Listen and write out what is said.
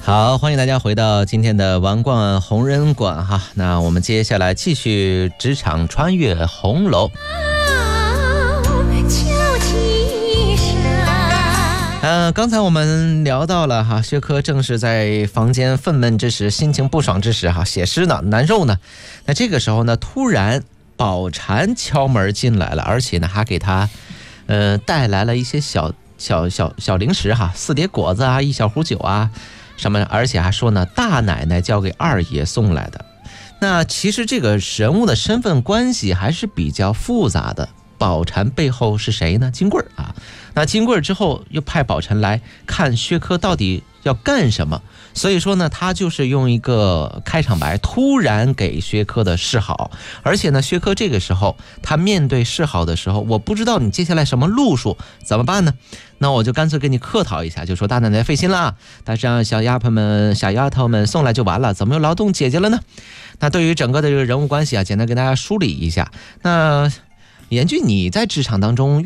好，欢迎大家回到今天的王冠红人馆哈。那我们接下来继续职场穿越红楼。刚才我们聊到了哈，薛科正是在房间愤懑之时，心情不爽之时哈，写诗呢，难受呢。那这个时候呢，突然宝蟾敲门进来了，而且呢还给他带来了一些小零食哈，4碟果子啊，1小壶酒啊什么，而且还说呢大奶奶交给二爷送来的。那其实这个人物的身份关系还是比较复杂的。宝蟾背后是谁呢？金贵啊。那金贵之后又派宝蟾来看薛科到底要干什么，所以说呢他就是用一个开场白突然给薛科的示好。而且呢薛科这个时候他面对示好的时候，我不知道你接下来什么路数，怎么办呢？那我就干脆给你客套一下，就说大奶奶费心了，但是让小丫头们送来就完了，怎么又劳动姐姐了呢？那对于整个的这个人物关系啊，简单跟大家梳理一下。那严俊，你在职场当中